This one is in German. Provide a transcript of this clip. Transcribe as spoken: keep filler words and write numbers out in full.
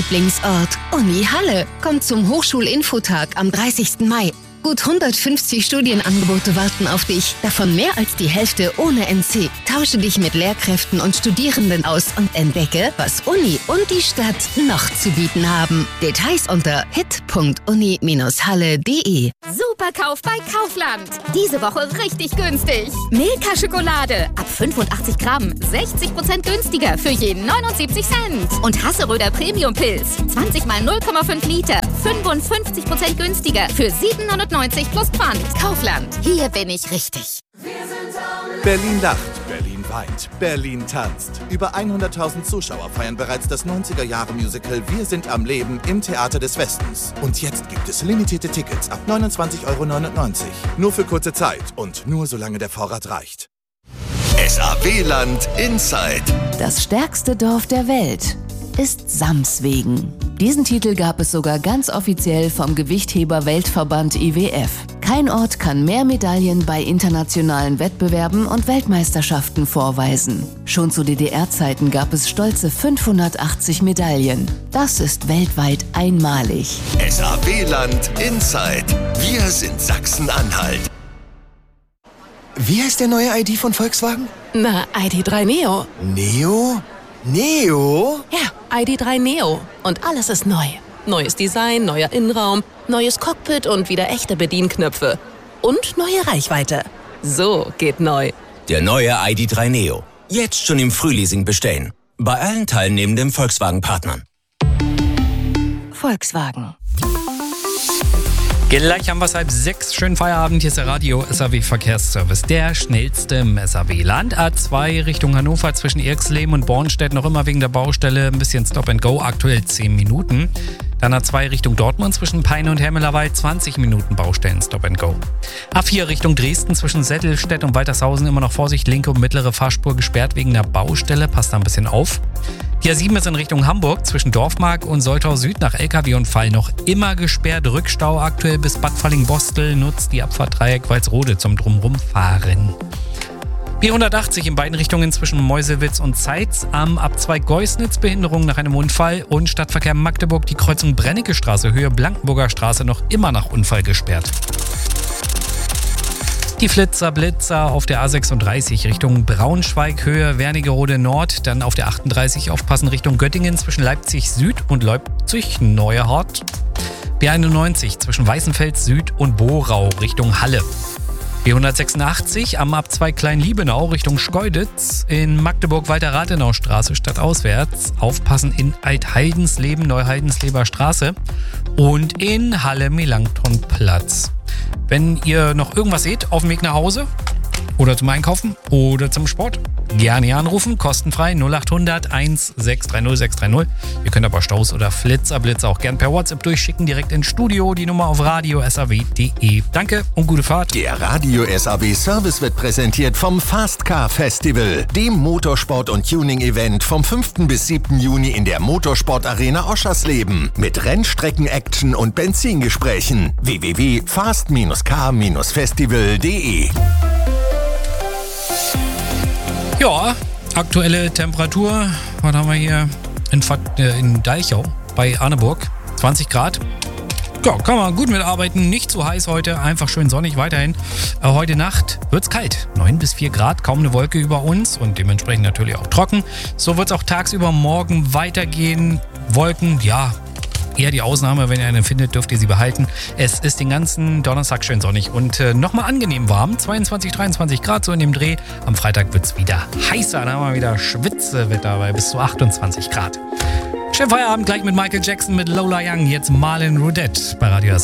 Lieblingsort, Uni Halle. Kommt zum Hochschulinfotag am dreißigsten Mai. Gut hundertfünfzig Studienangebote warten auf dich, davon mehr als die Hälfte ohne N C. Tausche dich mit Lehrkräften und Studierenden aus und entdecke, was Uni und die Stadt noch zu bieten haben. Details unter hit punkt uni Bindestrich halle punkt de. Superkauf bei Kaufland. Diese Woche richtig günstig. Milka-Schokolade ab fünfundachtzig Gramm, sechzig Prozent günstiger für jeden neunundsiebzig Cent. Und Hasseröder Premium-Pilz, zwanzig mal null Komma fünf Liter, fünfundfünfzig Prozent günstiger für sieben neunundneunzig plus Pfand. Kaufland, hier bin ich richtig. Berlin lacht, Berlin weint, Berlin tanzt. Über hunderttausend Zuschauer feiern bereits das neunziger-Jahre-Musical Wir sind am Leben im Theater des Westens. Und jetzt gibt es limitierte Tickets ab neunundzwanzig Euro neunundneunzig. Nur für kurze Zeit und nur solange der Vorrat reicht. S A W-Land Inside. Das stärkste Dorf der Welt ist Samswegen. Diesen Titel gab es sogar ganz offiziell vom Gewichtheber-Weltverband I W F. Kein Ort kann mehr Medaillen bei internationalen Wettbewerben und Weltmeisterschaften vorweisen. Schon zu D D R-Zeiten gab es stolze fünfhundertachtzig Medaillen. Das ist weltweit einmalig. S A W-Land Inside. Wir sind Sachsen-Anhalt. Wie heißt der neue I D von Volkswagen? Na, I D drei Neo. Neo? Neo? Ja, I D drei Neo. Und alles ist neu. Neues Design, neuer Innenraum, neues Cockpit und wieder echte Bedienknöpfe. Und neue Reichweite. So geht neu. Der neue I D drei Neo. Jetzt schon im Frühleasing bestellen. Bei allen teilnehmenden Volkswagen-Partnern. Volkswagen. Gleich haben wir es halb sechs. Schönen Feierabend. Hier ist der Radio S A W Verkehrsservice. Der schnellste im S A W-Land. A zwei Richtung Hannover zwischen Irxleben und Bornstedt. Noch immer wegen der Baustelle ein bisschen Stop and Go. Aktuell zehn Minuten. Dann A zwei Richtung Dortmund zwischen Peine und Hermelawald. zwanzig Minuten Baustellen Stop and Go. A vier Richtung Dresden zwischen Settelstedt und Waltershausen. Immer noch Vorsicht. Linke und mittlere Fahrspur gesperrt wegen der Baustelle. Passt da ein bisschen auf. Die A sieben ist in Richtung Hamburg zwischen Dorfmark und Soltau Süd nach L K W-Unfall noch immer gesperrt. Rückstau aktuell bis Bad Falling-Bostel. Nutzt die Abfahrt Dreieck Walsrode zum Drumrumfahren. B hundertachtzig in beiden Richtungen zwischen Meuselwitz und Zeitz. Am Abzweig Geusnitz Behinderung nach einem Unfall. Und Stadtverkehr Magdeburg die Kreuzung Brennecke Straße Höhe Blankenburger Straße noch immer nach Unfall gesperrt. Die Flitzer, Blitzer auf der A sechsunddreißig Richtung Braunschweig, Höhe Wernigerode Nord. Dann auf der achtunddreißig aufpassen Richtung Göttingen zwischen Leipzig Süd und Leipzig Neuhart. B einundneunzig zwischen Weißenfels Süd und Borau Richtung Halle. B hundertsechsundachtzig am Abzweig Klein-Liebenau Richtung Schkeuditz. In Magdeburg Walter-Rathenau-Straße stadtauswärts. Aufpassen in Alt-Heidensleben, Neuheidensleber Straße. Und in Halle Melanchthonplatz. Wenn ihr noch irgendwas seht auf dem Weg nach Hause oder zum Einkaufen oder zum Sport, gerne hier anrufen, kostenfrei null achthundert sechshundertdreißig sechshundertdreißig. Ihr könnt aber Staus oder Flitzerblitzer auch gern per WhatsApp durchschicken, direkt ins Studio, die Nummer auf radio s a w punkt de. Danke und gute Fahrt. Der Radio S A W Service wird präsentiert vom Fast Car Festival, dem Motorsport- und Tuning-Event vom fünften bis siebten Juni in der Motorsport-Arena Oschersleben mit Rennstrecken-Action und Benzingesprächen. w w w punkt fast car festival punkt de. Ja, aktuelle Temperatur, was haben wir hier in, in Deichau bei Arneburg, zwanzig Grad. Ja, kann man gut mitarbeiten, nicht zu heiß heute, einfach schön sonnig weiterhin. Äh, heute Nacht wird's kalt, neun bis vier Grad, kaum eine Wolke über uns und dementsprechend natürlich auch trocken. So wird's auch tagsüber morgen weitergehen. Wolken, ja, eher die Ausnahme, wenn ihr eine findet, dürft ihr sie behalten. Es ist den ganzen Donnerstag schön sonnig und äh, nochmal angenehm warm. zweiundzwanzig, dreiundzwanzig Grad so in dem Dreh. Am Freitag wird es wieder heißer. Dann haben wir wieder Schwitzewetter bei bis zu achtundzwanzig Grad. Schönen Feierabend gleich mit Michael Jackson, mit Lola Young. Jetzt Marlon Rudette bei Radio